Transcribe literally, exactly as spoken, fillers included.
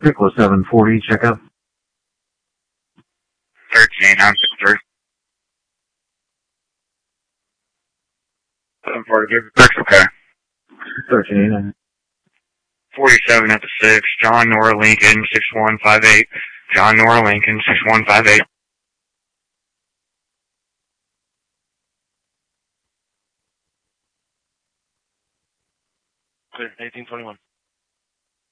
Pickle seven forty, checkup. thirteen, nine six three. seven forty, six, okay. thirteen eighty-nine. forty-seven at the six, John Nora Lincoln, six one five eight. John Nora Lincoln, six one five eight. Clear, eighteen twenty-one.